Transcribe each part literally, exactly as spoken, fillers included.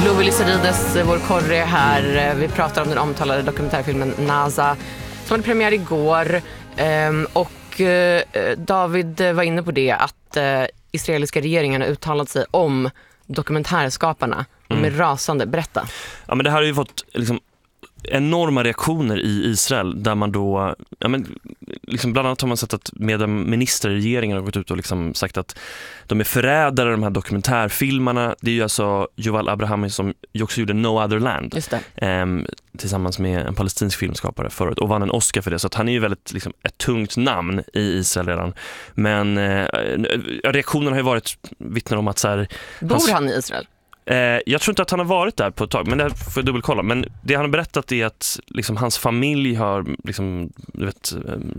Love Lysarides, vår korre här. Vi pratar om den omtalade dokumentärfilmen Naza som hade premiär igår. Och David var inne på det att israeliska regeringen har uttalat sig om dokumentärskaparna. De är mm. rasande. Berätta. Ja, men det här har ju fått liksom enorma reaktioner i Israel där man då, ja men, liksom bland annat har man sett att ministrar i regeringen har gått ut och liksom sagt att de är förrädare, de här dokumentärfilmarna. Det är ju alltså Yuval Abrahami som också gjorde No Other Land. Just det. Eh, tillsammans med en palestinsk filmskapare förut och vann en Oscar för det. Så att han är ju väldigt liksom, ett tungt namn i Israel redan. Men eh, reaktionen har ju varit vittnar om att så här, bor hans, han i Israel? Jag tror inte att han har varit där på ett tag, men det får jag dubbelkolla. Men det han har berättat är att liksom, hans familj har liksom, du vet,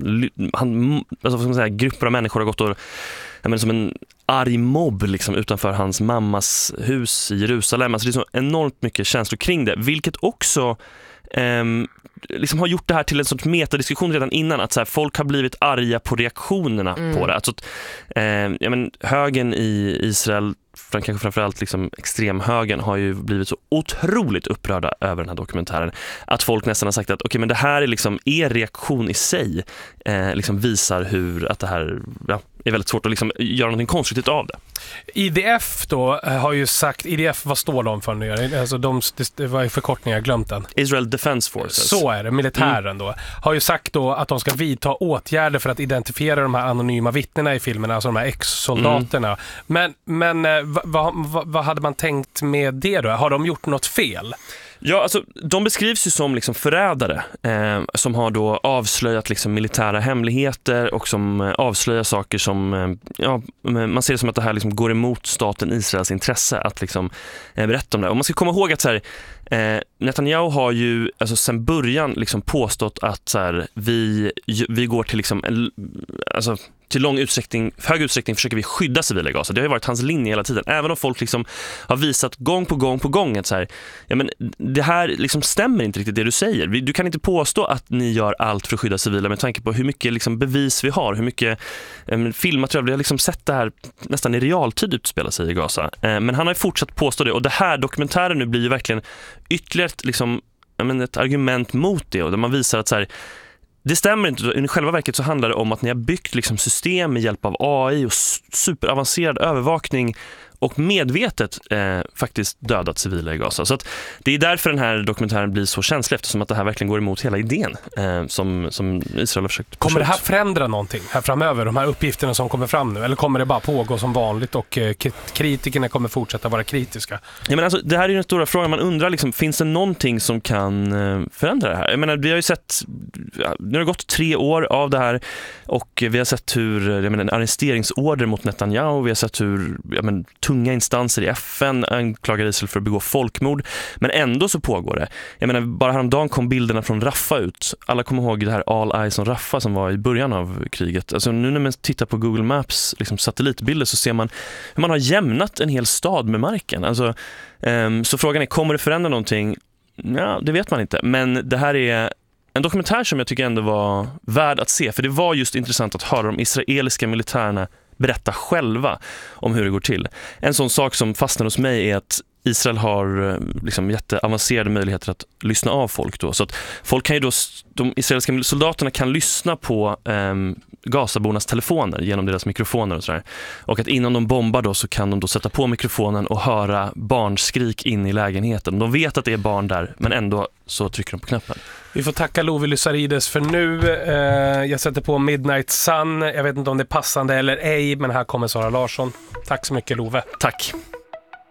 han, alltså, vad ska man säga, grupper av människor har gått och jag menar, som en arg mobb liksom, utanför hans mammas hus i Jerusalem. Alltså, det är så enormt mycket känslor kring det, vilket också ehm, liksom har gjort det här till en sorts metadiskussion redan innan, att så här, folk har blivit arga på reaktionerna mm. på det. Alltså, eh, jag men, högen i Israel, kanske framförallt liksom extremhögern, har ju blivit så otroligt upprörda över den här dokumentären att folk nästan har sagt att okej, men det här är liksom er reaktion i sig eh, liksom visar hur att det här ja, är väldigt svårt att liksom göra någonting konstruktivt av det. I D F då har ju sagt, I D F, vad står de för nu? Alltså de, det var ju förkortningar, jag glömt den. Israel Defense Forces. Så är det, militären mm. då. Har ju sagt då att de ska vidta åtgärder för att identifiera de här anonyma vittnena i filmen, alltså de här ex-soldaterna. Mm. Men, men vad, vad, vad hade man tänkt med det då? Har de gjort något fel? Ja, alltså de beskrivs ju som liksom förrädare eh, som har då avslöjat liksom militära hemligheter och som eh, avslöjar saker som eh, ja, man ser det som att det här liksom går emot staten Israels intresse att liksom eh, berätta om det. Och man ska komma ihåg att så här, eh, Netanyahu har ju alltså sedan början liksom påstått att så här, vi, vi går till liksom en, alltså till lång utsträckning, hög utsträckning försöker vi skydda civila i Gaza. Det har ju varit hans linje hela tiden. Även om folk liksom har visat gång på gång på gång att så här, ja men det här liksom stämmer inte riktigt det du säger. Du kan inte påstå att ni gör allt för att skydda civila med tanke på hur mycket liksom bevis vi har, hur mycket um, filmmaterial. Vi har liksom sett det här nästan i realtid utspela sig i Gaza. Uh, men han har ju fortsatt påstå det och det här dokumentären nu blir ju verkligen ytterligare liksom, jag menar, ett argument mot det och där man visar att så här, det stämmer inte. I själva verket så handlar det om att ni har byggt liksom system med hjälp av A I och superavancerad övervakning och medvetet eh, faktiskt dödat civila i Gaza. Så att det är därför den här dokumentären blir så känslig, eftersom att det här verkligen går emot hela idén eh, som, som Israel har försökt. Kommer det här förändra någonting här framöver, de här uppgifterna som kommer fram nu? Eller kommer det bara pågå som vanligt och eh, kritikerna kommer fortsätta vara kritiska? Ja, men alltså, det här är ju den stora frågan. Man undrar, liksom, finns det någonting som kan eh, förändra det här? Jag menar, vi har ju sett, ja, nu har det gått tre år av det här och vi har sett hur jag menar, en arresteringsorder mot Netanyahu, vi har sett hur jag menar, tunga instanser i F N anklagar Israel för att begå folkmord, men ändå så pågår det. Jag menar, bara häromdagen kom bilderna från Rafah ut. Alla kommer ihåg det här All Eyes on Rafah som var i början av kriget. Alltså nu när man tittar på Google Maps liksom satellitbilder så ser man hur man har jämnat en hel stad med marken. Alltså, um, så frågan är, kommer det förändra någonting? Ja, det vet man inte. Men det här är en dokumentär som jag tycker ändå var värd att se, för det var just intressant att höra de israeliska militärerna berätta själva om hur det går till. En sån sak som fastnar hos mig är att Israel har liksom jätteavancerade möjligheter att lyssna av folk då. Så att folk kan ju då, de israeliska soldaterna kan lyssna på eh, Gazabornas telefoner genom deras mikrofoner och sådär. Och att innan de bombar då så kan de då sätta på mikrofonen och höra barnskrik in i lägenheten. De vet att det är barn där, men ändå så trycker de på knappen. Vi får tacka Love Lysarides för nu. Eh, jag sätter på Midnight Sun. Jag vet inte om det är passande eller ej, men här kommer Sara Larsson. Tack så mycket, Love. Tack.